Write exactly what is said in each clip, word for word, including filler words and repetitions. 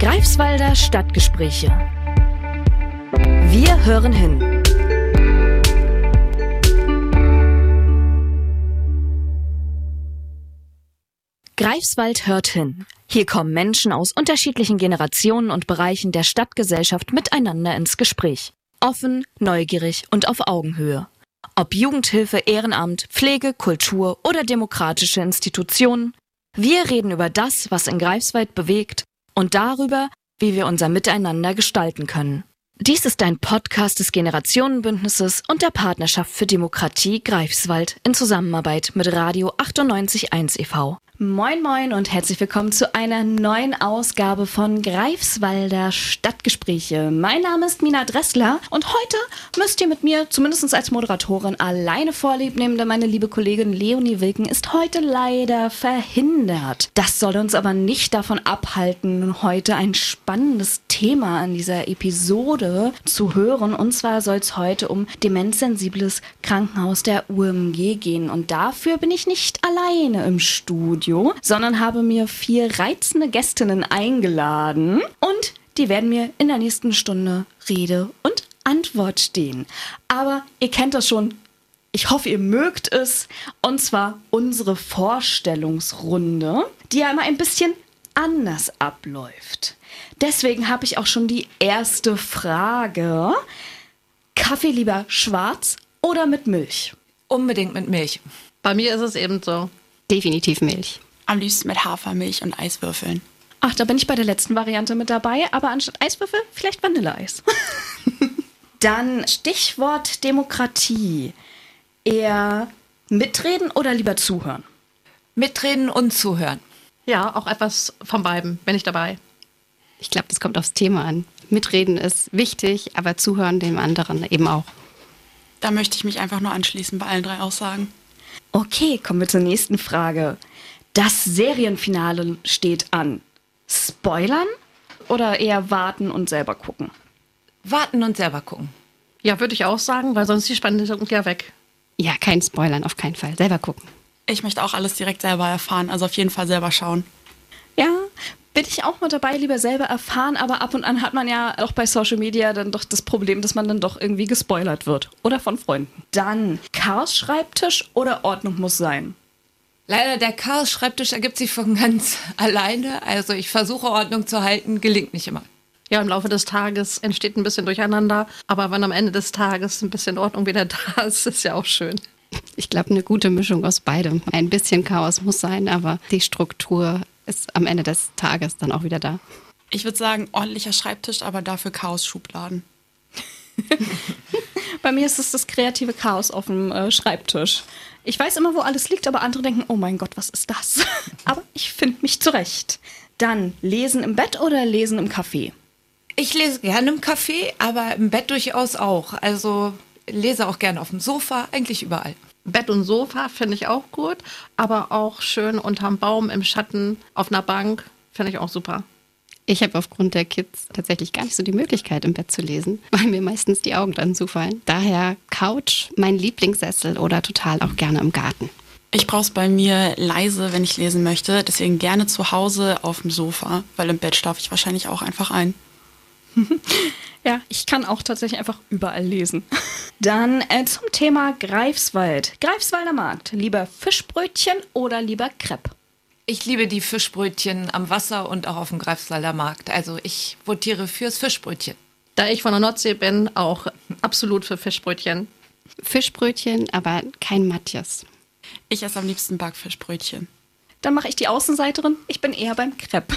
Greifswalder Stadtgespräche. Wir hören hin. Greifswald hört hin. Hier kommen Menschen aus unterschiedlichen Generationen und Bereichen der Stadtgesellschaft miteinander ins Gespräch. Offen, neugierig und auf Augenhöhe. Ob Jugendhilfe, Ehrenamt, Pflege, Kultur oder demokratische Institutionen. Wir reden über das, was in Greifswald bewegt und darüber, wie wir unser Miteinander gestalten können. Dies ist ein Podcast des Generationenbündnisses und der Partnerschaft für Demokratie Greifswald in Zusammenarbeit mit Radio achtundneunzig Komma eins e V Moin moin und herzlich willkommen zu einer neuen Ausgabe von Greifswalder Stadtgespräche. Mein Name ist Mina Dressler und heute müsst ihr mit mir, zumindest als Moderatorin, alleine Vorlieb nehmen, denn meine liebe Kollegin Leonie Wilken ist heute leider verhindert. Das soll uns aber nicht davon abhalten, heute ein spannendes Thema an dieser Episode zu hören. Und zwar soll es heute um demenzsensibles Krankenhaus der U M G gehen. Und dafür bin ich nicht alleine im Studio, sondern habe mir vier reizende Gästinnen eingeladen und die werden mir in der nächsten Stunde Rede und Antwort stehen. Aber ihr kennt das schon, ich hoffe, ihr mögt es, und zwar unsere Vorstellungsrunde, die ja immer ein bisschen anders abläuft. Deswegen habe ich auch schon die erste Frage. Kaffee lieber schwarz oder mit Milch? Unbedingt mit Milch. Bei mir ist es eben so. Definitiv Milch. Am liebsten mit Hafermilch und Eiswürfeln. Ach, da bin ich bei der letzten Variante mit dabei, aber anstatt Eiswürfel vielleicht Vanilleeis. Dann Stichwort Demokratie. Eher mitreden oder lieber zuhören? Mitreden und zuhören. Ja, auch etwas von beiden, bin ich dabei. Ich glaube, das kommt aufs Thema an. Mitreden ist wichtig, aber zuhören dem anderen eben auch. Da möchte ich mich einfach nur anschließen bei allen drei Aussagen. Okay, kommen wir zur nächsten Frage. Das Serienfinale steht an. Spoilern oder eher warten und selber gucken? Warten und selber gucken. Ja, würde ich auch sagen, weil sonst die Spannung ja weg. Ja, kein Spoilern, auf keinen Fall. Selber gucken. Ich möchte auch alles direkt selber erfahren, also auf jeden Fall selber schauen. Ja, bin ich auch mit dabei, lieber selber erfahren, aber ab und an hat man ja auch bei Social Media dann doch das Problem, dass man dann doch irgendwie gespoilert wird. Oder von Freunden. Dann Chaos-Schreibtisch oder Ordnung muss sein? Leider, der Chaos-Schreibtisch ergibt sich von ganz alleine. Also ich versuche Ordnung zu halten, gelingt nicht immer. Ja, im Laufe des Tages entsteht ein bisschen Durcheinander, aber wenn am Ende des Tages ein bisschen Ordnung wieder da ist, ist ja auch schön. Ich glaube, eine gute Mischung aus beidem. Ein bisschen Chaos muss sein, aber die Struktur ist am Ende des Tages dann auch wieder da. Ich würde sagen, ordentlicher Schreibtisch, aber dafür Chaos-Schubladen. Bei mir ist es das kreative Chaos auf dem äh, Schreibtisch. Ich weiß immer, wo alles liegt, aber andere denken, oh mein Gott, was ist das? Aber ich finde mich zurecht. Dann lesen im Bett oder lesen im Café? Ich lese gerne im Café, aber im Bett durchaus auch. Also lese auch gerne auf dem Sofa, eigentlich überall. Bett und Sofa finde ich auch gut, aber auch schön unterm Baum, im Schatten, auf einer Bank, finde ich auch super. Ich habe aufgrund der Kids tatsächlich gar nicht so die Möglichkeit, im Bett zu lesen, weil mir meistens die Augen dann zufallen. Daher Couch, mein Lieblingssessel oder total auch gerne im Garten. Ich brauche es bei mir leise, wenn ich lesen möchte, deswegen gerne zu Hause auf dem Sofa, weil im Bett schlafe ich wahrscheinlich auch einfach ein. Ja, ich kann auch tatsächlich einfach überall lesen. Dann äh, zum Thema Greifswald. Greifswalder Markt. Lieber Fischbrötchen oder lieber Crepe? Ich liebe die Fischbrötchen am Wasser und auch auf dem Greifswalder Markt. Also ich votiere fürs Fischbrötchen. Da ich von der Nordsee bin, auch absolut für Fischbrötchen. Fischbrötchen, aber kein Matthias. Ich esse am liebsten Backfischbrötchen. Dann mache ich die Außenseiterin. Ich bin eher beim Crepe.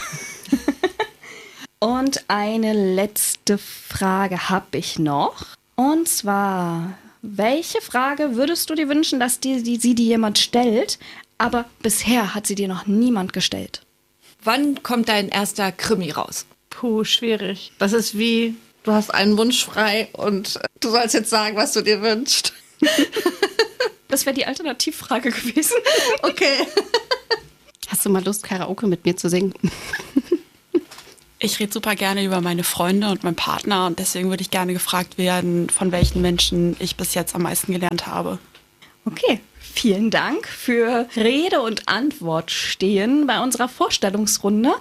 Und eine letzte Frage habe ich noch. Und zwar, welche Frage würdest du dir wünschen, dass die, die, sie dir jemand stellt, aber bisher hat sie dir noch niemand gestellt? Wann kommt dein erster Krimi raus? Puh, schwierig. Das ist wie, du hast einen Wunsch frei und du sollst jetzt sagen, was du dir wünschst. Das wäre die Alternativfrage gewesen. Okay. Hast du mal Lust, Karaoke mit mir zu singen? Ich rede super gerne über meine Freunde und meinen Partner und deswegen würde ich gerne gefragt werden, von welchen Menschen ich bis jetzt am meisten gelernt habe. Okay, vielen Dank für Rede und Antwort stehen bei unserer Vorstellungsrunde.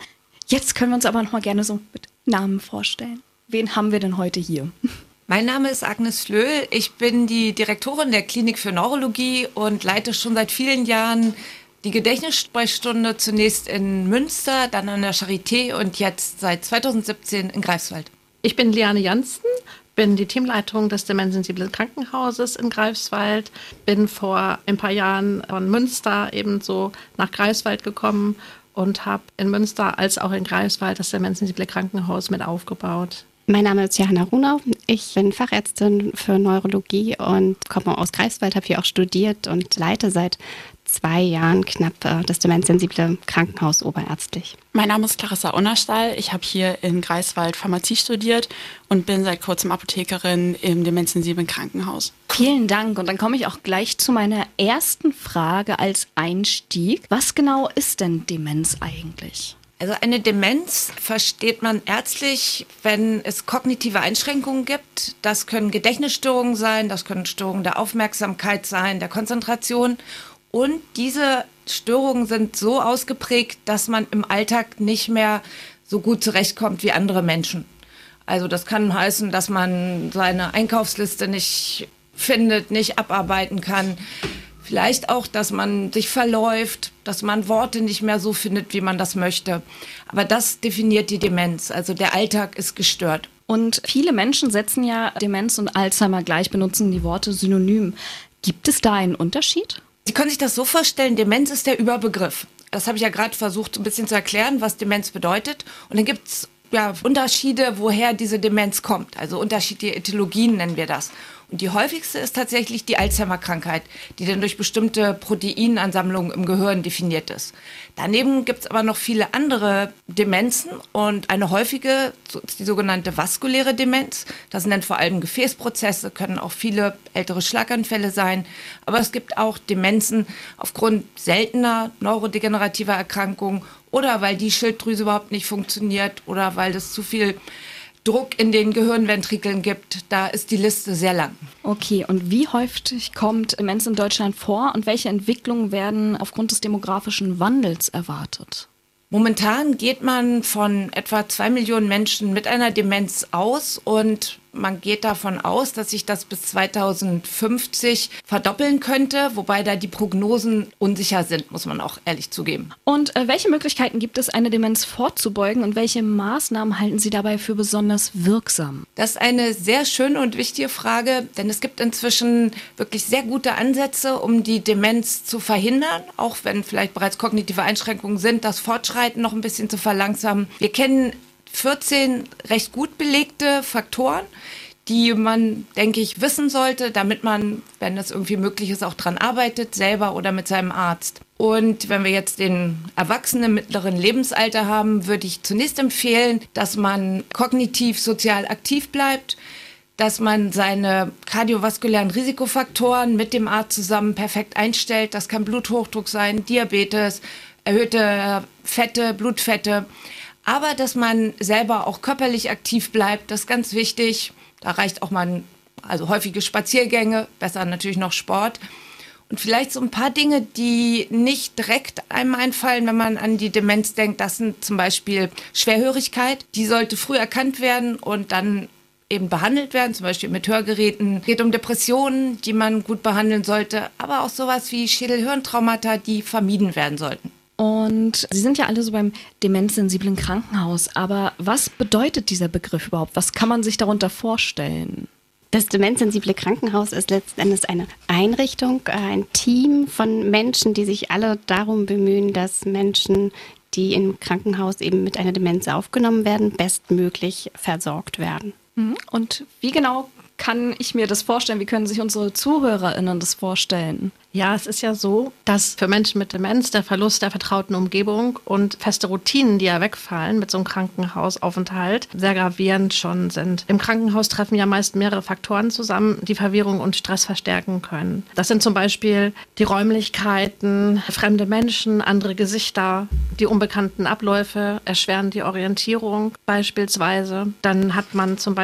Jetzt können wir uns aber noch mal gerne so mit Namen vorstellen. Wen haben wir denn heute hier? Mein Name ist Agnes Flöhl. Ich bin die Direktorin der Klinik für Neurologie und leite schon seit vielen Jahren die Gedächtnissprechstunde, zunächst in Münster, dann an der Charité und jetzt seit zweitausendsiebzehn in Greifswald. Ich bin Liane Janssen, bin die Teamleitung des Demenzsensiblen Krankenhauses in Greifswald, bin vor ein paar Jahren von Münster ebenso nach Greifswald gekommen und habe in Münster als auch in Greifswald das Demenzsensible Krankenhaus mit aufgebaut. Mein Name ist Johanna Runau. Ich bin Fachärztin für Neurologie und komme aus Greifswald, habe hier auch studiert und leite seit zwei Jahren knapp äh, das Demenzsensible Krankenhaus oberärztlich. Mein Name ist Clarissa Unnerstall. Ich habe hier in Greifswald Pharmazie studiert und bin seit kurzem Apothekerin im demenzsensiblen Krankenhaus. Vielen Dank. Und dann komme ich auch gleich zu meiner ersten Frage als Einstieg. Was genau ist denn Demenz eigentlich? Also eine Demenz versteht man ärztlich, wenn es kognitive Einschränkungen gibt. Das können Gedächtnisstörungen sein, das können Störungen der Aufmerksamkeit sein, der Konzentration. Und diese Störungen sind so ausgeprägt, dass man im Alltag nicht mehr so gut zurechtkommt wie andere Menschen. Also das kann heißen, dass man seine Einkaufsliste nicht findet, nicht abarbeiten kann. Vielleicht auch, dass man sich verläuft, dass man Worte nicht mehr so findet, wie man das möchte. Aber das definiert die Demenz. Also der Alltag ist gestört. Und viele Menschen setzen ja Demenz und Alzheimer gleich, benutzen die Worte synonym. Gibt es da einen Unterschied? Sie können sich das so vorstellen, Demenz ist der Überbegriff. Das habe ich ja gerade versucht, ein bisschen zu erklären, was Demenz bedeutet. Und dann gibt es ja Unterschiede, woher diese Demenz kommt. Also unterschiedliche Äthiologien nennen wir das. Und die häufigste ist tatsächlich die Alzheimer-Krankheit, die dann durch bestimmte Proteinansammlungen im Gehirn definiert ist. Daneben gibt es aber noch viele andere Demenzen und eine häufige ist die sogenannte vaskuläre Demenz. Das sind dann vor allem Gefäßprozesse, können auch viele ältere Schlaganfälle sein. Aber es gibt auch Demenzen aufgrund seltener neurodegenerativer Erkrankungen oder weil die Schilddrüse überhaupt nicht funktioniert oder weil es zu viel Druck in den Gehirnventrikeln gibt. Da ist die Liste sehr lang. Okay, und wie häufig kommt Demenz in Deutschland vor und welche Entwicklungen werden aufgrund des demografischen Wandels erwartet? Momentan geht man von etwa zwei Millionen Menschen mit einer Demenz aus und man geht davon aus, dass sich das bis zweitausendfünfzig verdoppeln könnte, wobei da die Prognosen unsicher sind, muss man auch ehrlich zugeben. Und äh, welche Möglichkeiten gibt es, eine Demenz vorzubeugen und welche Maßnahmen halten Sie dabei für besonders wirksam? Das ist eine sehr schöne und wichtige Frage, denn es gibt inzwischen wirklich sehr gute Ansätze, um die Demenz zu verhindern, auch wenn vielleicht bereits kognitive Einschränkungen sind, das Fortschreiten noch ein bisschen zu verlangsamen. Wir kennen vierzehn recht gut belegte Faktoren, die man, denke ich, wissen sollte, damit man, wenn das irgendwie möglich ist, auch dran arbeitet, selber oder mit seinem Arzt. Und wenn wir jetzt den Erwachsenen im mittleren Lebensalter haben, würde ich zunächst empfehlen, dass man kognitiv sozial aktiv bleibt, dass man seine kardiovaskulären Risikofaktoren mit dem Arzt zusammen perfekt einstellt. Das kann Bluthochdruck sein, Diabetes, erhöhte Fette, Blutfette. Aber dass man selber auch körperlich aktiv bleibt, das ist ganz wichtig. Da reicht auch mal also häufige Spaziergänge, besser natürlich noch Sport. Und vielleicht so ein paar Dinge, die nicht direkt einem einfallen, wenn man an die Demenz denkt. Das sind zum Beispiel Schwerhörigkeit. Die sollte früh erkannt werden und dann eben behandelt werden, zum Beispiel mit Hörgeräten. Es geht um Depressionen, die man gut behandeln sollte, aber auch sowas wie Schädel-Hirntraumata, die vermieden werden sollten. Und Sie sind ja alle so beim demenzsensiblen Krankenhaus, aber was bedeutet dieser Begriff überhaupt? Was kann man sich darunter vorstellen? Das demenzsensible Krankenhaus ist letzten Endes eine Einrichtung, ein Team von Menschen, die sich alle darum bemühen, dass Menschen, die im Krankenhaus eben mit einer Demenz aufgenommen werden, bestmöglich versorgt werden. Und wie genau kann ich mir das vorstellen? Wie können sich unsere ZuhörerInnen das vorstellen? Ja, es ist ja so, dass für Menschen mit Demenz der Verlust der vertrauten Umgebung und feste Routinen, die ja wegfallen mit so einem Krankenhausaufenthalt, sehr gravierend schon sind. Im Krankenhaus treffen ja meist mehrere Faktoren zusammen, die Verwirrung und Stress verstärken können. Das sind zum Beispiel die Räumlichkeiten, fremde Menschen, andere Gesichter, die unbekannten Abläufe erschweren die Orientierung beispielsweise. Dann hat man zum Beispiel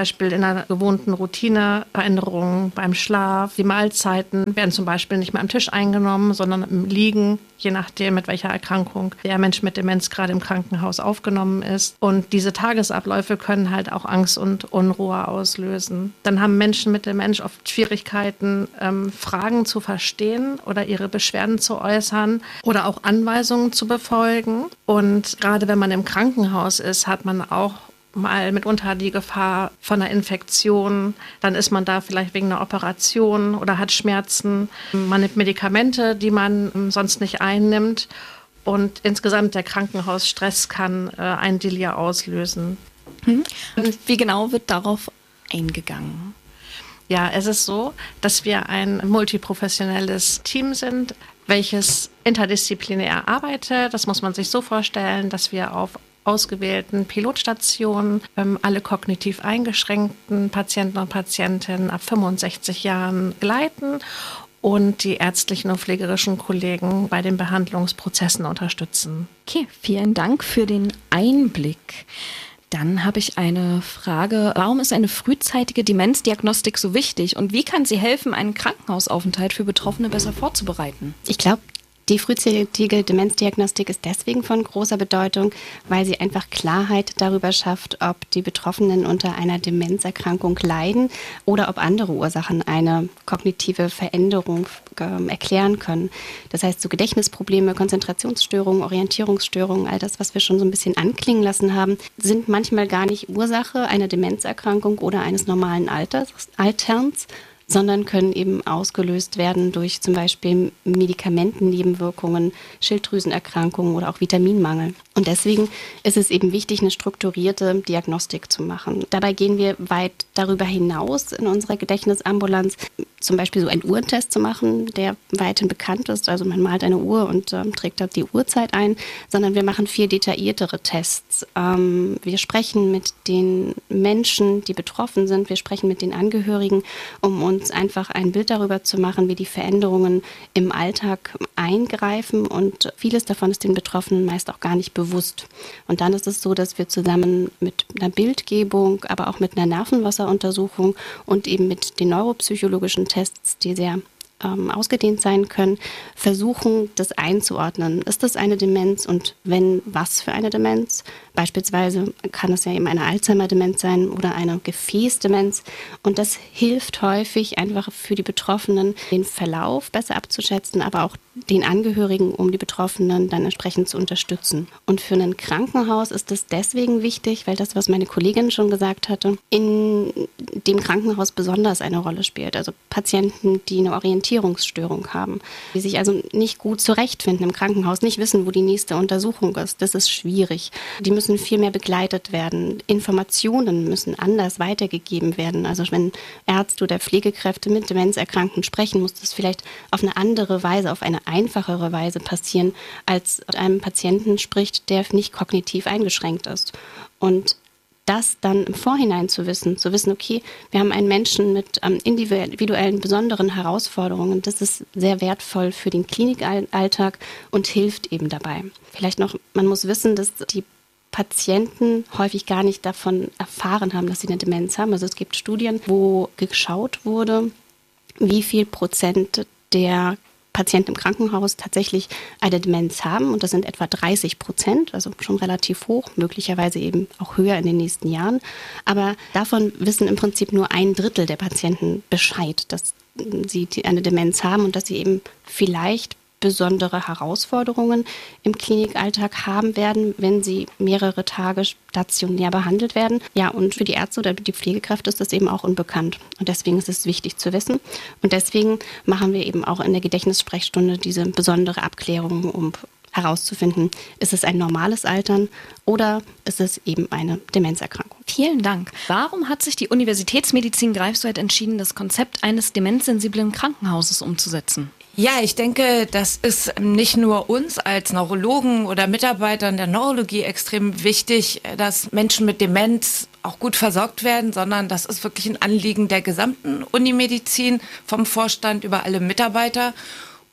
Beispiel in einer gewohnten Routine Veränderungen beim Schlaf. Die Mahlzeiten werden zum Beispiel nicht mehr am Tisch eingenommen, sondern im Liegen, je nachdem, mit welcher Erkrankung der Mensch mit Demenz gerade im Krankenhaus aufgenommen ist. Und diese Tagesabläufe können halt auch Angst und Unruhe auslösen. Dann haben Menschen mit Demenz oft Schwierigkeiten, ähm, Fragen zu verstehen oder ihre Beschwerden zu äußern oder auch Anweisungen zu befolgen. Und gerade wenn man im Krankenhaus ist, hat man auch mal mitunter die Gefahr von einer Infektion. Dann ist man da vielleicht wegen einer Operation oder hat Schmerzen. Man nimmt Medikamente, die man sonst nicht einnimmt. Und insgesamt der Krankenhausstress kann äh, ein Delir auslösen. Hm. Und wie genau wird darauf eingegangen? Ja, es ist so, dass wir ein multiprofessionelles Team sind, welches interdisziplinär arbeitet. Das muss man sich so vorstellen, dass wir auf ausgewählten Pilotstationen ähm, alle kognitiv eingeschränkten Patienten und Patientinnen ab fünfundsechzig Jahren begleiten und die ärztlichen und pflegerischen Kollegen bei den Behandlungsprozessen unterstützen. Okay, vielen Dank für den Einblick. Dann habe ich eine Frage. Warum ist eine frühzeitige Demenzdiagnostik so wichtig und wie kann sie helfen, einen Krankenhausaufenthalt für Betroffene besser vorzubereiten? Ich glaube, die frühzeitige Demenzdiagnostik ist deswegen von großer Bedeutung, weil sie einfach Klarheit darüber schafft, ob die Betroffenen unter einer Demenzerkrankung leiden oder ob andere Ursachen eine kognitive Veränderung äh, erklären können. Das heißt, so Gedächtnisprobleme, Konzentrationsstörungen, Orientierungsstörungen, all das, was wir schon so ein bisschen anklingen lassen haben, sind manchmal gar nicht Ursache einer Demenzerkrankung oder eines normalen Alters, Alterns, sondern können eben ausgelöst werden durch zum Beispiel Medikamentennebenwirkungen, Schilddrüsenerkrankungen oder auch Vitaminmangel. Und deswegen ist es eben wichtig, eine strukturierte Diagnostik zu machen. Dabei gehen wir weit darüber hinaus in unserer Gedächtnisambulanz, zum Beispiel so einen Uhrentest zu machen, der weithin bekannt ist. Also man malt eine Uhr und ähm, trägt dort die Uhrzeit ein, sondern wir machen viel detailliertere Tests. Ähm, wir sprechen mit den Menschen, die betroffen sind. Wir sprechen mit den Angehörigen, um uns einfach ein Bild darüber zu machen, wie die Veränderungen im Alltag eingreifen. Und vieles davon ist den Betroffenen meist auch gar nicht bewusst. Und dann ist es so, dass wir zusammen mit einer Bildgebung, aber auch mit einer Nervenwasseruntersuchung und eben mit den neuropsychologischen Tests, die sehr ähm, ausgedehnt sein können, versuchen, das einzuordnen. Ist das eine Demenz und wenn, was für eine Demenz? Beispielsweise kann es ja eben eine Alzheimer-Demenz sein oder eine Gefäßdemenz. Und das hilft häufig einfach für die Betroffenen, den Verlauf besser abzuschätzen, aber auch den Angehörigen, um die Betroffenen dann entsprechend zu unterstützen. Und für ein Krankenhaus ist das deswegen wichtig, weil das, was meine Kollegin schon gesagt hatte, in dem Krankenhaus besonders eine Rolle spielt. Also Patienten, die eine Orientierungsstörung haben, die sich also nicht gut zurechtfinden im Krankenhaus, nicht wissen, wo die nächste Untersuchung ist. Das ist schwierig. Die müssen viel mehr begleitet werden. Informationen müssen anders weitergegeben werden. Also wenn Ärzte oder Pflegekräfte mit Demenzerkrankten sprechen, muss das vielleicht auf eine andere Weise, auf eine einfachere Weise passieren, als mit einem Patienten spricht, der nicht kognitiv eingeschränkt ist. Und das dann im Vorhinein zu wissen, zu wissen, okay, wir haben einen Menschen mit ähm, individuellen, besonderen Herausforderungen, das ist sehr wertvoll für den Klinikalltag und hilft eben dabei. Vielleicht noch, man muss wissen, dass die Patienten häufig gar nicht davon erfahren haben, dass sie eine Demenz haben. Also es gibt Studien, wo geschaut wurde, wie viel Prozent der Patienten im Krankenhaus tatsächlich eine Demenz haben. Und das sind etwa dreißig Prozent, also schon relativ hoch, möglicherweise eben auch höher in den nächsten Jahren. Aber davon wissen im Prinzip nur ein Drittel der Patienten Bescheid, dass sie eine Demenz haben und dass sie eben vielleicht besondere Herausforderungen im Klinikalltag haben werden, wenn sie mehrere Tage stationär behandelt werden. Ja, und für die Ärzte oder die Pflegekräfte ist das eben auch unbekannt. Und deswegen ist es wichtig zu wissen. Und deswegen machen wir eben auch in der Gedächtnissprechstunde diese besondere Abklärung, um herauszufinden, ist es ein normales Altern oder ist es eben eine Demenzerkrankung. Vielen Dank. Warum hat sich die Universitätsmedizin Greifswald entschieden, das Konzept eines demenzsensiblen Krankenhauses umzusetzen? Ja, ich denke, das ist nicht nur uns als Neurologen oder Mitarbeitern der Neurologie extrem wichtig, dass Menschen mit Demenz auch gut versorgt werden, sondern das ist wirklich ein Anliegen der gesamten Unimedizin, vom Vorstand über alle Mitarbeiter.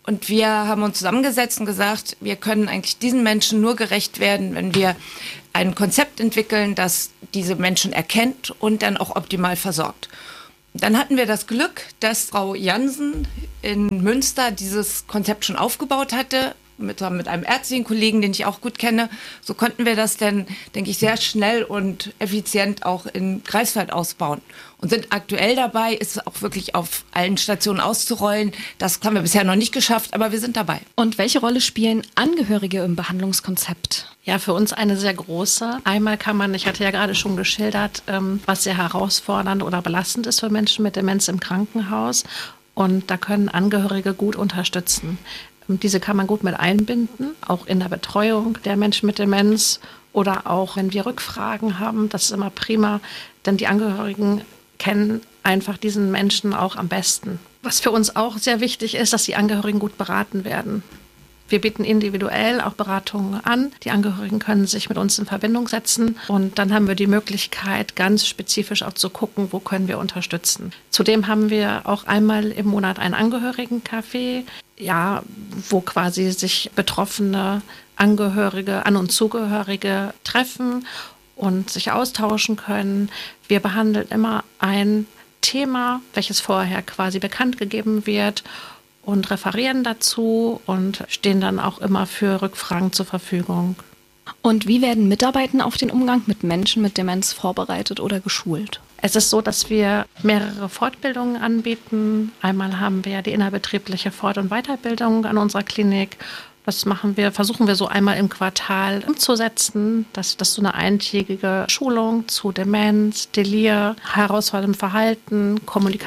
Und wir haben uns zusammengesetzt und gesagt, wir können eigentlich diesen Menschen nur gerecht werden, wenn wir ein Konzept entwickeln, das diese Menschen erkennt und dann auch optimal versorgt. Dann hatten wir das Glück, dass Frau Jansen in Münster dieses Konzept schon aufgebaut hatte, mit, mit einem ärztlichen Kollegen, den ich auch gut kenne. So konnten wir das dann, denke ich, sehr schnell und effizient auch in Greifswald ausbauen und sind aktuell dabei, es auch wirklich auf allen Stationen auszurollen. Das haben wir bisher noch nicht geschafft, aber wir sind dabei. Und welche Rolle spielen Angehörige im Behandlungskonzept? Ja, für uns eine sehr große. Einmal kann man, ich hatte ja gerade schon geschildert, was sehr herausfordernd oder belastend ist für Menschen mit Demenz im Krankenhaus. Und da können Angehörige gut unterstützen. Diese kann man gut mit einbinden, auch in der Betreuung der Menschen mit Demenz oder auch, wenn wir Rückfragen haben. Das ist immer prima, denn die Angehörigen kennen einfach diesen Menschen auch am besten. Was für uns auch sehr wichtig ist, dass die Angehörigen gut beraten werden. Wir bieten individuell auch Beratungen an. Die Angehörigen können sich mit uns in Verbindung setzen und dann haben wir die Möglichkeit, ganz spezifisch auch zu gucken, wo können wir unterstützen. Zudem haben wir auch einmal im Monat ein Angehörigencafé, ja, wo quasi sich betroffene Angehörige, An- und Zugehörige treffen und sich austauschen können. Wir behandeln immer ein Thema, welches vorher quasi bekannt gegeben wird, und referieren dazu und stehen dann auch immer für Rückfragen zur Verfügung. Und wie werden Mitarbeitende auf den Umgang mit Menschen mit Demenz vorbereitet oder geschult? Es ist so, dass wir mehrere Fortbildungen anbieten. Einmal haben wir die innerbetriebliche Fort- und Weiterbildung an unserer Klinik. Das machen wir, versuchen wir so einmal im Quartal umzusetzen. Das, das ist so eine eintägige Schulung zu Demenz, Delir, herausforderndem Verhalten,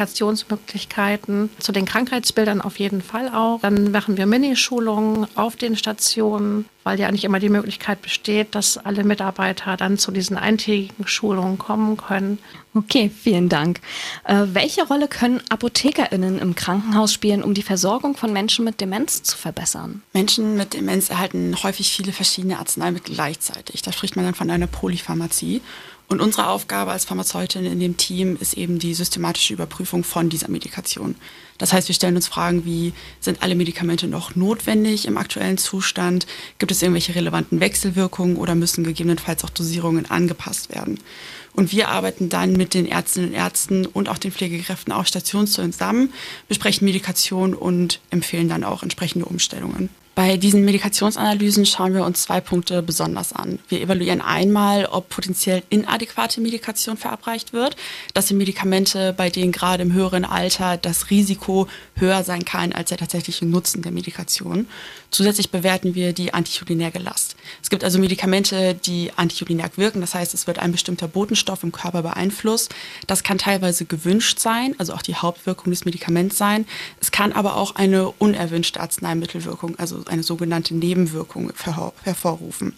Kommunikationsmöglichkeiten, zu den Krankheitsbildern auf jeden Fall auch. Dann machen wir Minischulungen auf den Stationen, weil ja nicht immer die Möglichkeit besteht, dass alle Mitarbeiter dann zu diesen eintägigen Schulungen kommen können. Okay, vielen Dank. Äh, welche Rolle können ApothekerInnen im Krankenhaus spielen, um die Versorgung von Menschen mit Demenz zu verbessern? Menschen mit Demenz erhalten häufig viele verschiedene Arzneimittel gleichzeitig. Da spricht man dann von einer Polypharmazie. Und unsere Aufgabe als Pharmazeutin in dem Team ist eben die systematische Überprüfung von dieser Medikation. Das heißt, wir stellen uns Fragen wie, sind alle Medikamente noch notwendig im aktuellen Zustand? Gibt es irgendwelche relevanten Wechselwirkungen oder müssen gegebenenfalls auch Dosierungen angepasst werden? Und wir arbeiten dann mit den Ärztinnen und Ärzten und auch den Pflegekräften auf Station zusammen, besprechen Medikation und empfehlen dann auch entsprechende Umstellungen. Bei diesen Medikationsanalysen schauen wir uns zwei Punkte besonders an. Wir evaluieren einmal, ob potenziell inadäquate Medikation verabreicht wird. Das sind Medikamente, bei denen gerade im höheren Alter das Risiko höher sein kann als der tatsächliche Nutzen der Medikation. Zusätzlich bewerten wir die anticholinerge Last. Es gibt also Medikamente, die anticholinerg wirken, das heißt, es wird ein bestimmter Botenstoff im Körper beeinflusst. Das kann teilweise gewünscht sein, also auch die Hauptwirkung des Medikaments sein. Es kann aber auch eine unerwünschte Arzneimittelwirkung, also eine sogenannte Nebenwirkung hervorrufen.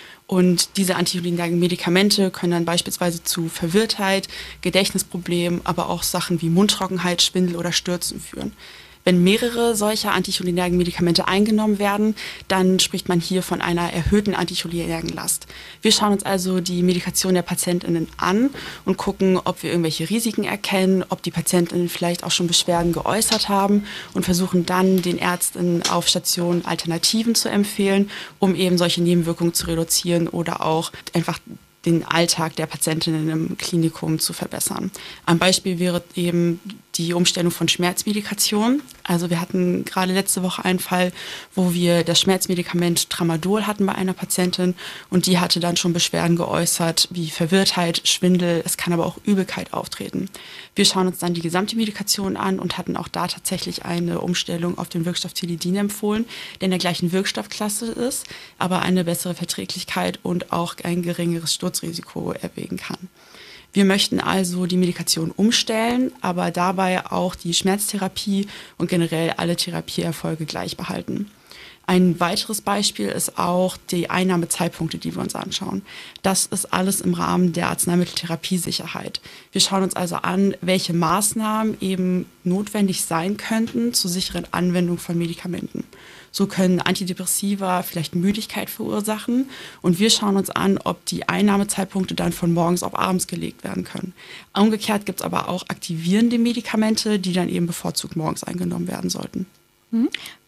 Und diese anticholinergen Medikamente können dann beispielsweise zu Verwirrtheit, Gedächtnisproblemen, aber auch Sachen wie Mundtrockenheit, Schwindel oder Stürzen führen. Wenn mehrere solcher anticholinergen Medikamente eingenommen werden, dann spricht man hier von einer erhöhten anticholinergen Last. Wir schauen uns also die Medikation der PatientInnen an und gucken, ob wir irgendwelche Risiken erkennen, ob die PatientInnen vielleicht auch schon Beschwerden geäußert haben und versuchen dann den Ärztinnen auf Station Alternativen zu empfehlen, um eben solche Nebenwirkungen zu reduzieren oder auch einfach den Alltag der Patientinnen im Klinikum zu verbessern. Ein Beispiel wäre eben die Umstellung von Schmerzmedikation. Also wir hatten gerade letzte Woche einen Fall, wo wir das Schmerzmedikament Tramadol hatten bei einer Patientin und die hatte dann schon Beschwerden geäußert wie Verwirrtheit, Schwindel, es kann aber auch Übelkeit auftreten. Wir schauen uns dann die gesamte Medikation an und hatten auch da tatsächlich eine Umstellung auf den Wirkstoff Tilidin empfohlen, der in der gleichen Wirkstoffklasse ist, aber eine bessere Verträglichkeit und auch ein geringeres Sturzrisiko erwägen kann. Wir möchten also die Medikation umstellen, aber dabei auch die Schmerztherapie und generell alle Therapieerfolge gleich behalten. Ein weiteres Beispiel ist auch die Einnahmezeitpunkte, die wir uns anschauen. Das ist alles im Rahmen der Arzneimitteltherapiesicherheit. Wir schauen uns also an, welche Maßnahmen eben notwendig sein könnten zur sicheren Anwendung von Medikamenten. So können Antidepressiva vielleicht Müdigkeit verursachen und wir schauen uns an, ob die Einnahmezeitpunkte dann von morgens auf abends gelegt werden können. Umgekehrt gibt es aber auch aktivierende Medikamente, die dann eben bevorzugt morgens eingenommen werden sollten. Hm.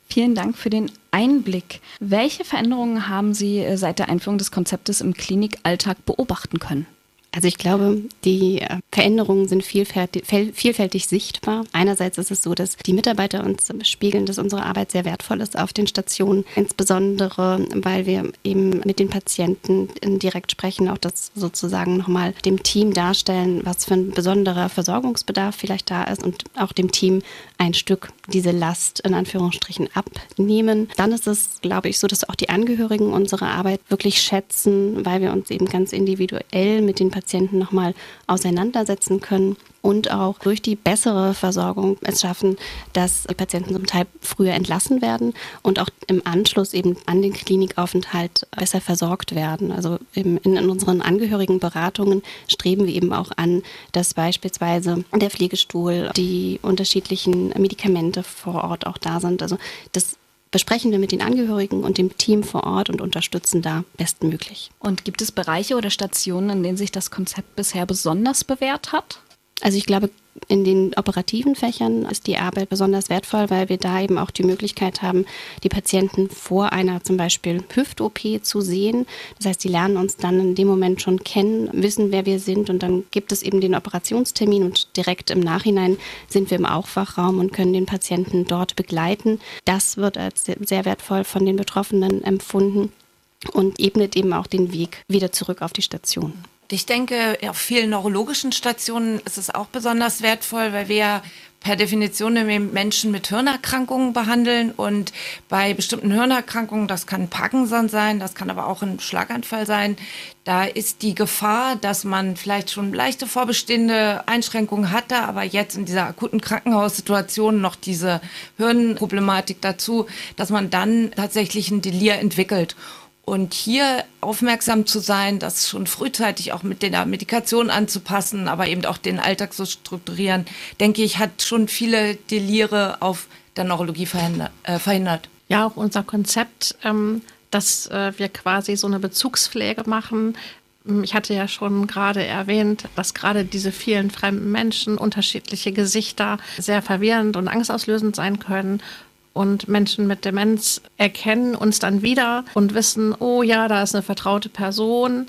Vielen Dank für den Einblick. Welche Veränderungen haben Sie seit der Einführung des Konzeptes im Klinikalltag beobachten können? Also ich glaube, die Veränderungen sind vielfältig, vielfältig sichtbar. Einerseits ist es so, dass die Mitarbeiter uns spiegeln, dass unsere Arbeit sehr wertvoll ist auf den Stationen, insbesondere weil wir eben mit den Patienten direkt sprechen, auch das sozusagen nochmal dem Team darstellen, was für ein besonderer Versorgungsbedarf vielleicht da ist und auch dem Team ein Stück diese Last in Anführungsstrichen abnehmen. Dann ist es, glaube ich, so, dass auch die Angehörigen unsere Arbeit wirklich schätzen, weil wir uns eben ganz individuell mit den Patienten nochmal auseinandersetzen können und auch durch die bessere Versorgung es schaffen, dass die Patienten zum Teil früher entlassen werden und auch im Anschluss eben an den Klinikaufenthalt besser versorgt werden. Also eben in unseren Angehörigenberatungen streben wir eben auch an, dass beispielsweise der Pflegestuhl, die unterschiedlichen Medikamente vor Ort auch da sind. Also das besprechen wir mit den Angehörigen und dem Team vor Ort und unterstützen da bestmöglich. Und gibt es Bereiche oder Stationen, in denen sich das Konzept bisher besonders bewährt hat? Also ich glaube, in den operativen Fächern ist die Arbeit besonders wertvoll, weil wir da eben auch die Möglichkeit haben, die Patienten vor einer zum Beispiel Hüft-O P zu sehen. Das heißt, sie lernen uns dann in dem Moment schon kennen, wissen, wer wir sind und dann gibt es eben den Operationstermin und direkt im Nachhinein sind wir im Aufwachraum und können den Patienten dort begleiten. Das wird als sehr wertvoll von den Betroffenen empfunden und ebnet eben auch den Weg wieder zurück auf die Station. Ich denke, auf vielen neurologischen Stationen ist es auch besonders wertvoll, weil wir ja per Definition Menschen mit Hirnerkrankungen behandeln und bei bestimmten Hirnerkrankungen, das kann Parkinson sein, das kann aber auch ein Schlaganfall sein, da ist die Gefahr, dass man vielleicht schon leichte vorbestehende Einschränkungen hatte, aber jetzt in dieser akuten Krankenhaussituation noch diese Hirnproblematik dazu, dass man dann tatsächlich ein Delir entwickelt. Und hier aufmerksam zu sein, das schon frühzeitig auch mit der Medikation anzupassen, aber eben auch den Alltag so strukturieren, denke ich, hat schon viele Delire auf der Neurologie verhindert. Ja, auch unser Konzept, ähm, dass äh, wir quasi so eine Bezugspflege machen. Ich hatte ja schon gerade erwähnt, dass gerade diese vielen fremden Menschen, unterschiedliche Gesichter sehr verwirrend und angstauslösend sein können. Und Menschen mit Demenz erkennen uns dann wieder und wissen, oh ja, da ist eine vertraute Person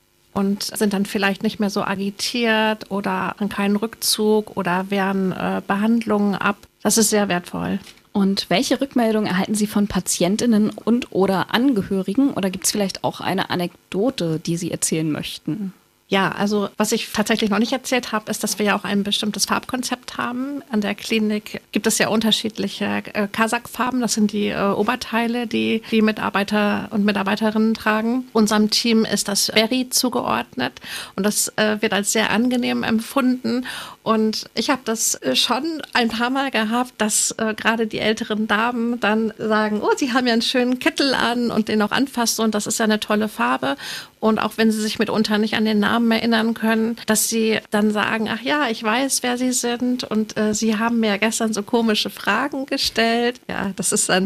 und sind dann vielleicht nicht mehr so agitiert oder an keinen Rückzug oder wehren äh, Behandlungen ab. Das ist sehr wertvoll. Und welche Rückmeldungen erhalten Sie von PatientInnen und oder Angehörigen? Oder gibt es vielleicht auch eine Anekdote, die Sie erzählen möchten? Ja, also was ich tatsächlich noch nicht erzählt habe, ist, dass wir ja auch ein bestimmtes Farbkonzept haben. An der Klinik gibt es ja unterschiedliche äh, Kasach-Farben. Das sind die äh, Oberteile, die die Mitarbeiter und Mitarbeiterinnen tragen. Unserem Team ist das Berry zugeordnet und das äh, wird als sehr angenehm empfunden. Und ich habe das schon ein paar Mal gehabt, dass äh, gerade die älteren Damen dann sagen, oh, sie haben ja einen schönen Kittel an und den auch anfassen und das ist ja eine tolle Farbe. Und auch wenn sie sich mitunter nicht an den Namen erinnern können, dass sie dann sagen, ach ja, ich weiß, wer sie sind und äh, sie haben mir gestern so komische Fragen gestellt. Ja, das ist dann,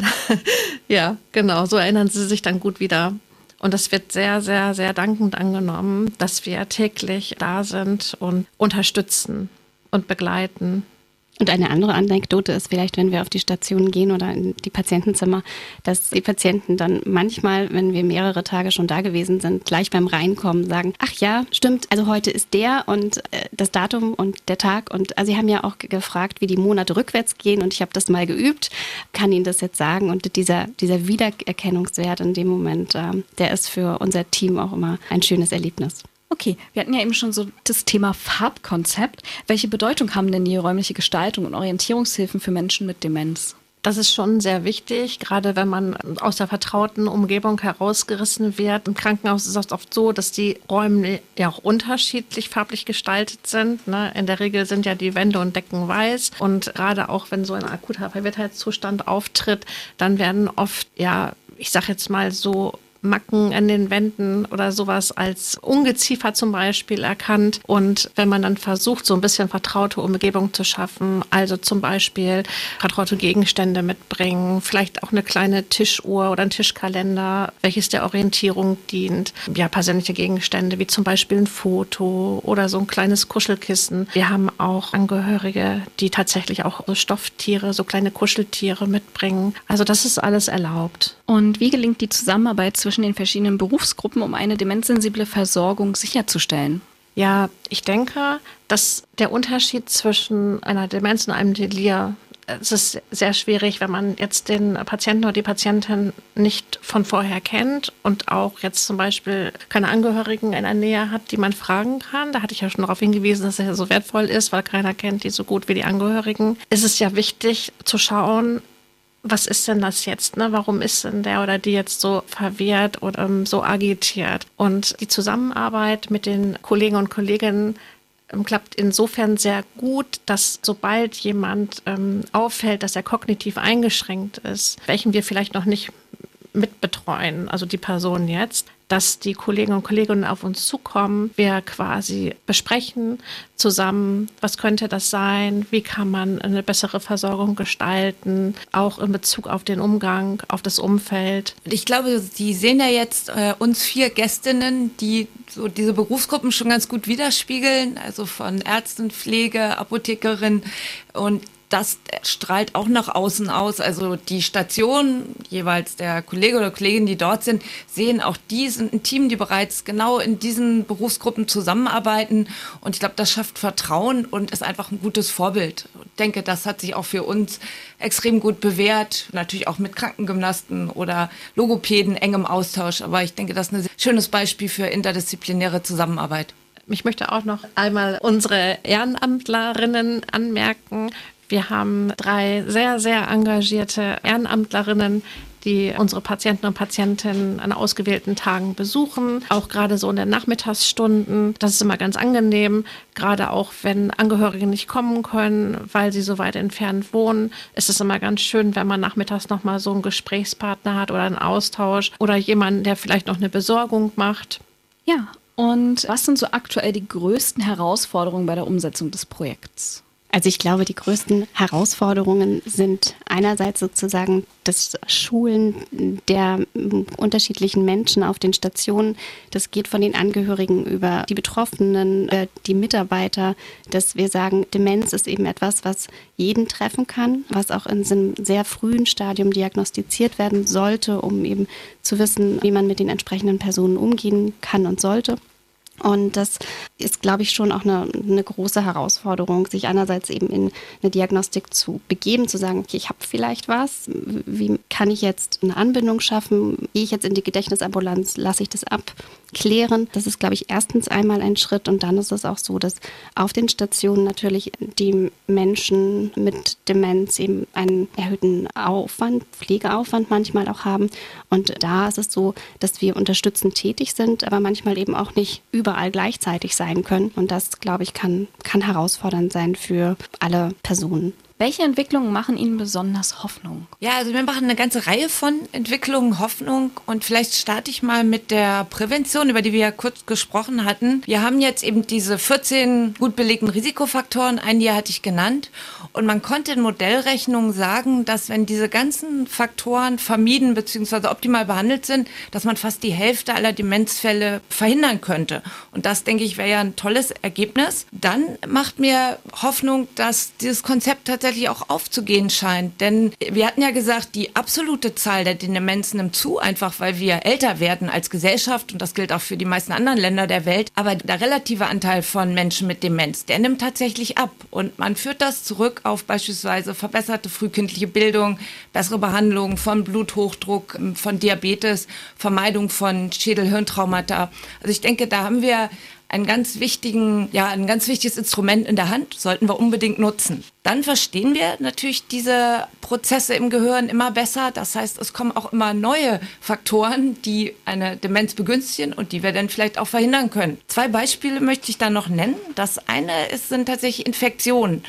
ja, genau, so erinnern sie sich dann gut wieder. Und das wird sehr, sehr, sehr dankend angenommen, dass wir täglich da sind und unterstützen und begleiten. Und eine andere Anekdote ist vielleicht, wenn wir auf die Station gehen oder in die Patientenzimmer, dass die Patienten dann manchmal, wenn wir mehrere Tage schon da gewesen sind, gleich beim Reinkommen sagen, ach ja, stimmt, also heute ist der und äh, das Datum und der Tag. Und also Sie haben ja auch gefragt, wie die Monate rückwärts gehen und ich habe das mal geübt, kann Ihnen das jetzt sagen. Und dieser, dieser Wiedererkennungswert in dem Moment, äh, der ist für unser Team auch immer ein schönes Erlebnis. Okay, wir hatten ja eben schon so das Thema Farbkonzept. Welche Bedeutung haben denn die räumliche Gestaltung und Orientierungshilfen für Menschen mit Demenz? Das ist schon sehr wichtig, gerade wenn man aus der vertrauten Umgebung herausgerissen wird. Im Krankenhaus ist es oft so, dass die Räume ja auch unterschiedlich farblich gestaltet sind. Ne? In der Regel sind ja die Wände und Decken weiß. Und gerade auch, wenn so ein akuter Verwirrtheitszustand auftritt, dann werden oft, ja, ich sag jetzt mal so, Macken an den Wänden oder sowas als Ungeziefer zum Beispiel erkannt. Und wenn man dann versucht, so ein bisschen vertraute Umgebung zu schaffen, also zum Beispiel vertraute Gegenstände mitbringen, vielleicht auch eine kleine Tischuhr oder ein Tischkalender, welches der Orientierung dient. Ja, persönliche Gegenstände wie zum Beispiel ein Foto oder so ein kleines Kuschelkissen. Wir haben auch Angehörige, die tatsächlich auch so Stofftiere, so kleine Kuscheltiere mitbringen. Also das ist alles erlaubt. Und wie gelingt die Zusammenarbeit zwischen den verschiedenen Berufsgruppen, um eine demenzsensible Versorgung sicherzustellen? Ja, ich denke, dass der Unterschied zwischen einer Demenz und einem Delir, es ist sehr schwierig, wenn man jetzt den Patienten oder die Patientin nicht von vorher kennt und auch jetzt zum Beispiel keine Angehörigen in der Nähe hat, die man fragen kann. Da hatte ich ja schon darauf hingewiesen, dass er so wertvoll ist, weil keiner kennt die so gut wie die Angehörigen. Es ist ja wichtig zu schauen, was ist denn das jetzt? Ne? Warum ist denn der oder die jetzt so verwirrt oder um, so agitiert? Und die Zusammenarbeit mit den Kollegen und Kolleginnen ähm, klappt insofern sehr gut, dass sobald jemand ähm, auffällt, dass er kognitiv eingeschränkt ist, welchen wir vielleicht noch nicht mitbetreuen, also die Person jetzt, dass die Kollegen und Kolleginnen auf uns zukommen, wir quasi besprechen zusammen, was könnte das sein, wie kann man eine bessere Versorgung gestalten, auch in Bezug auf den Umgang, auf das Umfeld. Ich glaube, Sie sehen ja jetzt äh, uns vier Gästinnen, die so diese Berufsgruppen schon ganz gut widerspiegeln, also von Ärzten, Pflege, Apothekerin, und das strahlt auch nach außen aus. Also die Station, jeweils der Kollege oder Kollegin, die dort sind, sehen auch die, sind ein Team, die bereits genau in diesen Berufsgruppen zusammenarbeiten. Und ich glaube, das schafft Vertrauen und ist einfach ein gutes Vorbild. Ich denke, das hat sich auch für uns extrem gut bewährt. Natürlich auch mit Krankengymnasten oder Logopäden eng im Austausch. Aber ich denke, das ist ein schönes Beispiel für interdisziplinäre Zusammenarbeit. Ich möchte auch noch einmal unsere Ehrenamtlerinnen anmerken. Wir haben drei sehr, sehr engagierte Ehrenamtlerinnen, die unsere Patienten und Patientinnen an ausgewählten Tagen besuchen, auch gerade so in den Nachmittagsstunden. Das ist immer ganz angenehm, gerade auch wenn Angehörige nicht kommen können, weil sie so weit entfernt wohnen. Ist es immer ganz schön, wenn man nachmittags nochmal so einen Gesprächspartner hat oder einen Austausch oder jemanden, der vielleicht noch eine Besorgung macht. Ja, und was sind so aktuell die größten Herausforderungen bei der Umsetzung des Projekts? Also ich glaube, die größten Herausforderungen sind einerseits sozusagen das Schulen der unterschiedlichen Menschen auf den Stationen. Das geht von den Angehörigen über die Betroffenen, die Mitarbeiter, dass wir sagen, Demenz ist eben etwas, was jeden treffen kann, was auch in einem sehr frühen Stadium diagnostiziert werden sollte, um eben zu wissen, wie man mit den entsprechenden Personen umgehen kann und sollte. Und das ist, glaube ich, schon auch eine, eine große Herausforderung, sich einerseits eben in eine Diagnostik zu begeben, zu sagen, okay, ich habe vielleicht was, wie kann ich jetzt eine Anbindung schaffen, gehe ich jetzt in die Gedächtnisambulanz, lasse ich das abklären. Das ist, glaube ich, erstens einmal ein Schritt, und dann ist es auch so, dass auf den Stationen natürlich die Menschen mit Demenz eben einen erhöhten Aufwand, Pflegeaufwand manchmal auch haben, und da ist es so, dass wir unterstützend tätig sind, aber manchmal eben auch nicht überall gleichzeitig sein können. Und das, glaube ich, kann, kann herausfordernd sein für alle Personen. Welche Entwicklungen machen Ihnen besonders Hoffnung? Ja, also wir machen eine ganze Reihe von Entwicklungen Hoffnung, und vielleicht starte ich mal mit der Prävention, über die wir ja kurz gesprochen hatten. Wir haben jetzt eben diese vierzehn gut belegten Risikofaktoren, einige hatte ich genannt, und man konnte in Modellrechnungen sagen, dass wenn diese ganzen Faktoren vermieden bzw. optimal behandelt sind, dass man fast die Hälfte aller Demenzfälle verhindern könnte. Und das, denke ich, wäre ja ein tolles Ergebnis. Dann macht mir Hoffnung, dass dieses Konzept tatsächlich auch aufzugehen scheint. Denn wir hatten ja gesagt, die absolute Zahl der Demenz nimmt zu, einfach weil wir älter werden als Gesellschaft, und das gilt auch für die meisten anderen Länder der Welt. Aber der relative Anteil von Menschen mit Demenz, der nimmt tatsächlich ab. Und man führt das zurück auf beispielsweise verbesserte frühkindliche Bildung, bessere Behandlung von Bluthochdruck, von Diabetes, Vermeidung von Schädel-Hirntraumata. Also ich denke, da haben wir einen ganz wichtigen, ja, ein ganz wichtiges Instrument in der Hand, sollten wir unbedingt nutzen. Dann verstehen wir natürlich diese Prozesse im Gehirn immer besser. Das heißt, es kommen auch immer neue Faktoren, die eine Demenz begünstigen und die wir dann vielleicht auch verhindern können. Zwei Beispiele möchte ich da noch nennen. Das eine ist, sind tatsächlich Infektionen.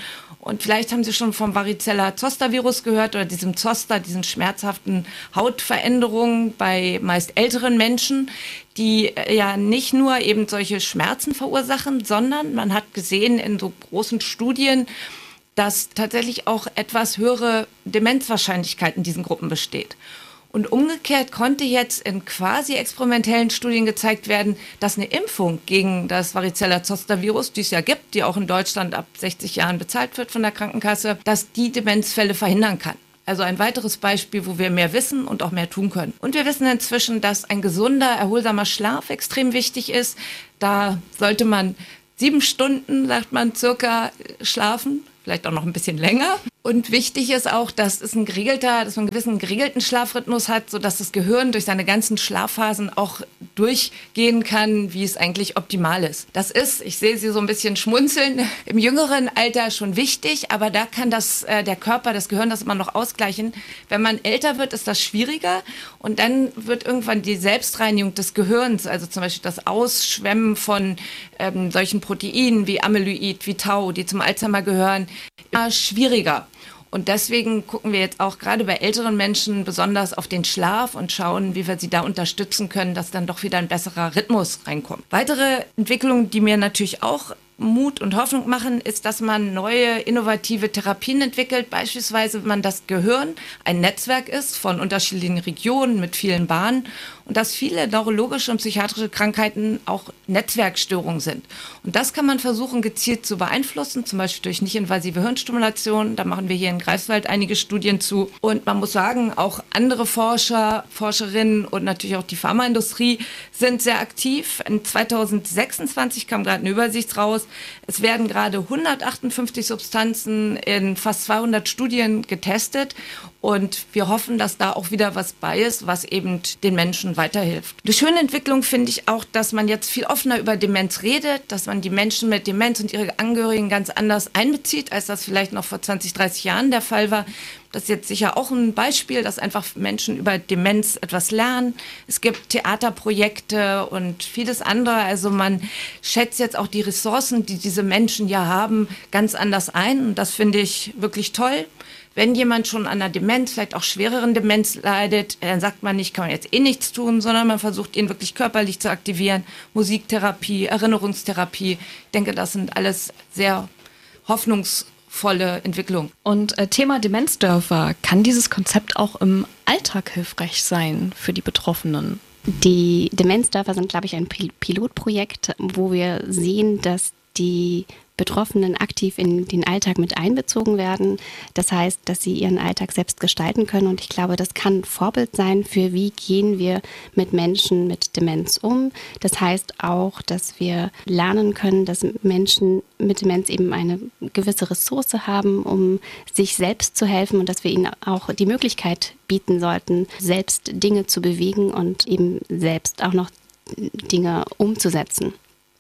Und vielleicht haben Sie schon vom Varicella-Zoster-Virus gehört oder diesem Zoster, diesen schmerzhaften Hautveränderungen bei meist älteren Menschen, die ja nicht nur eben solche Schmerzen verursachen, sondern man hat gesehen in so großen Studien, dass tatsächlich auch etwas höhere Demenzwahrscheinlichkeit in diesen Gruppen besteht. Und umgekehrt konnte jetzt in quasi experimentellen Studien gezeigt werden, dass eine Impfung gegen das Varicella-Zoster-Virus, die es ja gibt, die auch in Deutschland ab sechzig Jahren bezahlt wird von der Krankenkasse, dass die Demenzfälle verhindern kann. Also ein weiteres Beispiel, wo wir mehr wissen und auch mehr tun können. Und wir wissen inzwischen, dass ein gesunder, erholsamer Schlaf extrem wichtig ist. Da sollte man sieben Stunden, sagt man, circa schlafen. Vielleicht auch noch ein bisschen länger. Und wichtig ist auch, dass es ein geregelter, dass man einen gewissen geregelten Schlafrhythmus hat, sodass das Gehirn durch seine ganzen Schlafphasen auch durchgehen kann, wie es eigentlich optimal ist. Das ist, ich sehe Sie so ein bisschen schmunzeln, im jüngeren Alter schon wichtig, aber da kann das, äh, der Körper, das Gehirn das immer noch ausgleichen. Wenn man älter wird, ist das schwieriger und dann wird irgendwann die Selbstreinigung des Gehirns, also zum Beispiel das Ausschwemmen von ähm, solchen Proteinen wie Amyloid, wie Tau, die zum Alzheimer gehören, immer schwieriger. Und deswegen gucken wir jetzt auch gerade bei älteren Menschen besonders auf den Schlaf und schauen, wie wir sie da unterstützen können, dass dann doch wieder ein besserer Rhythmus reinkommt. Weitere Entwicklungen, die mir natürlich auch Mut und Hoffnung machen, ist, dass man neue innovative Therapien entwickelt. Beispielsweise, wenn man das Gehirn ein Netzwerk ist von unterschiedlichen Regionen mit vielen Bahnen und dass viele neurologische und psychiatrische Krankheiten auch Netzwerkstörungen sind. Und das kann man versuchen, gezielt zu beeinflussen, zum Beispiel durch nicht-invasive Hirnstimulation. Da machen wir hier in Greifswald einige Studien zu. Und man muss sagen, auch andere Forscher, Forscherinnen und natürlich auch die Pharmaindustrie sind sehr aktiv. In zweitausendsechsundzwanzig kam gerade eine Übersicht raus. Es werden gerade hundertachtundfünfzig Substanzen in fast zweihundert Studien getestet und wir hoffen, dass da auch wieder was bei ist, was eben den Menschen weiterhilft. Die schöne Entwicklung finde ich auch, dass man jetzt viel offener über Demenz redet, dass man die Menschen mit Demenz und ihre Angehörigen ganz anders einbezieht, als das vielleicht noch vor zwanzig, dreißig Jahren der Fall war. Das ist jetzt sicher auch ein Beispiel, dass einfach Menschen über Demenz etwas lernen. Es gibt Theaterprojekte und vieles andere. Also man schätzt jetzt auch die Ressourcen, die diese Menschen ja haben, ganz anders ein. Und das finde ich wirklich toll. Wenn jemand schon an einer Demenz, vielleicht auch schwereren Demenz leidet, dann sagt man nicht, kann man jetzt eh nichts tun, sondern man versucht, ihn wirklich körperlich zu aktivieren. Musiktherapie, Erinnerungstherapie. Ich denke, das sind alles sehr hoffnungsvolle Entwicklung. Und äh, Thema Demenzdörfer, kann dieses Konzept auch im Alltag hilfreich sein für die Betroffenen? Die Demenzdörfer sind, glaube ich, ein Pil- Pilotprojekt, wo wir sehen, dass die Betroffenen aktiv in den Alltag mit einbezogen werden. Das heißt, dass sie ihren Alltag selbst gestalten können. Und ich glaube, das kann Vorbild sein für, wie gehen wir mit Menschen mit Demenz um. Das heißt auch, dass wir lernen können, dass Menschen mit Demenz eben eine gewisse Ressource haben, um sich selbst zu helfen und dass wir ihnen auch die Möglichkeit bieten sollten, selbst Dinge zu bewegen und eben selbst auch noch Dinge umzusetzen.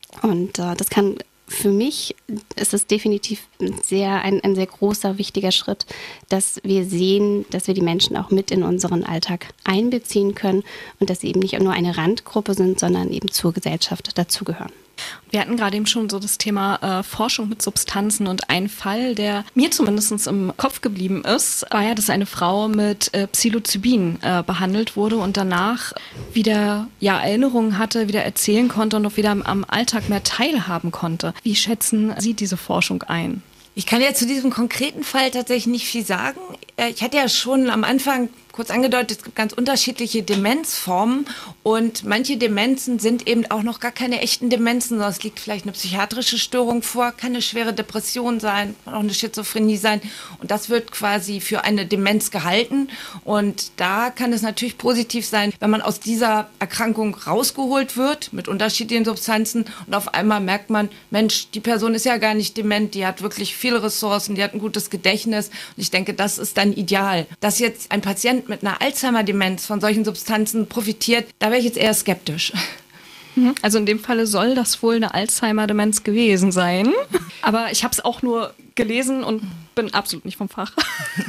Und äh, das kann Für mich ist es definitiv sehr, ein, ein sehr großer, wichtiger Schritt, dass wir sehen, dass wir die Menschen auch mit in unseren Alltag einbeziehen können und dass sie eben nicht nur eine Randgruppe sind, sondern eben zur Gesellschaft dazugehören. Wir hatten gerade eben schon so das Thema äh, Forschung mit Substanzen und ein Fall, der mir zumindest im Kopf geblieben ist, war ja, dass eine Frau mit äh, Psilocybin äh, behandelt wurde und danach wieder ja, Erinnerungen hatte, wieder erzählen konnte und auch wieder am, am Alltag mehr teilhaben konnte. Wie schätzen Sie diese Forschung ein? Ich kann ja zu diesem konkreten Fall tatsächlich nicht viel sagen. Ich hatte ja schon am Anfang kurz angedeutet, es gibt ganz unterschiedliche Demenzformen und manche Demenzen sind eben auch noch gar keine echten Demenzen, sondern es liegt vielleicht eine psychiatrische Störung vor, kann eine schwere Depression sein, kann auch eine Schizophrenie sein und das wird quasi für eine Demenz gehalten und da kann es natürlich positiv sein, wenn man aus dieser Erkrankung rausgeholt wird mit unterschiedlichen Substanzen und auf einmal merkt man, Mensch, die Person ist ja gar nicht dement, die hat wirklich viele Ressourcen, die hat ein gutes Gedächtnis und ich denke, das ist dann ideal. Dass jetzt ein Patient mit einer Alzheimer-Demenz von solchen Substanzen profitiert, da wäre ich jetzt eher skeptisch. Also in dem Falle soll das wohl eine Alzheimer-Demenz gewesen sein. Aber ich habe es auch nur gelesen und bin absolut nicht vom Fach.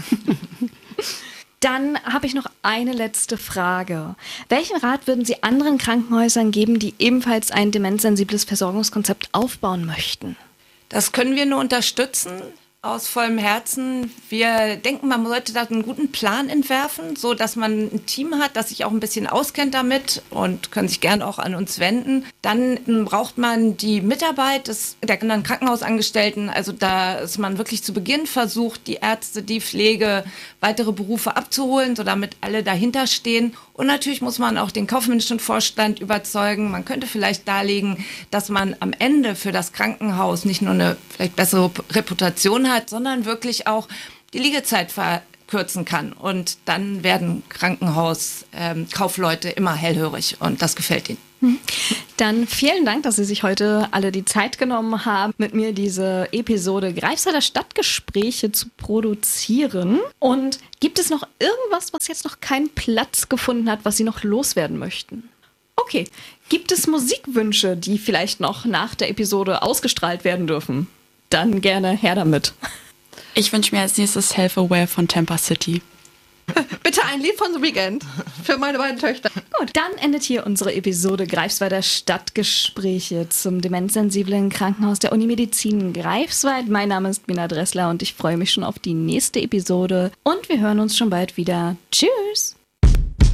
Dann habe ich noch eine letzte Frage. Welchen Rat würden Sie anderen Krankenhäusern geben, die ebenfalls ein demenzsensibles Versorgungskonzept aufbauen möchten? Das können wir nur unterstützen. aus vollem Herzen. Wir denken, man sollte da einen guten Plan entwerfen, so dass man ein Team hat, das sich auch ein bisschen auskennt damit und können sich gern auch an uns wenden. Dann braucht man die Mitarbeit des, der anderen Krankenhausangestellten, also dass man wirklich zu Beginn versucht, die Ärzte, die Pflege, weitere Berufe abzuholen, so damit alle dahinter stehen. Und natürlich muss man auch den kaufmännischen Vorstand überzeugen. Man könnte vielleicht darlegen, dass man am Ende für das Krankenhaus nicht nur eine vielleicht bessere Reputation hat, sondern wirklich auch die Liegezeit verkürzen kann. Und dann werden Krankenhauskaufleute ähm, immer hellhörig und das gefällt ihnen. Dann vielen Dank, dass Sie sich heute alle die Zeit genommen haben, mit mir diese Episode Greifswalder Stadtgespräche zu produzieren. Und gibt es noch irgendwas, was jetzt noch keinen Platz gefunden hat, was Sie noch loswerden möchten? Okay, gibt es Musikwünsche, die vielleicht noch nach der Episode ausgestrahlt werden dürfen? Dann gerne her damit. Ich wünsche mir als nächstes Self-Aware von Tampa City. Bitte ein Lied von The Weeknd für meine beiden Töchter. Gut, dann endet hier unsere Episode Greifswalder Stadtgespräche zum demenzsensiblen Krankenhaus der Unimedizin Greifswald. Mein Name ist Mina Dressler und ich freue mich schon auf die nächste Episode und wir hören uns schon bald wieder. Tschüss!